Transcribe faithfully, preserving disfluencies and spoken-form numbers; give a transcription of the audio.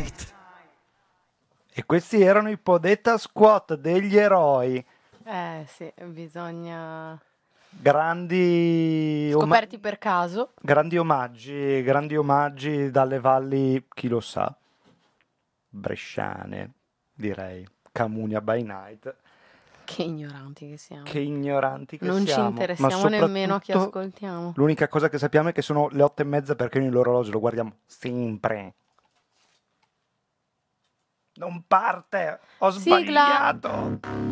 Night. E questi erano i Podetta Squat degli eroi. Eh sì, bisogna... Grandi, oma- Scoperti per caso. grandi omaggi, grandi omaggi dalle valli, chi lo sa, bresciane, direi. Camunia by Night. Che ignoranti che siamo. Che ignoranti che Non ci siamo. interessiamo Ma nemmeno a chi soprattutto ascoltiamo. l'unica cosa che sappiamo è che sono le otto e mezza perché noi l'orologio lo guardiamo sempre. Non parte! Ho Sigla! sbagliato!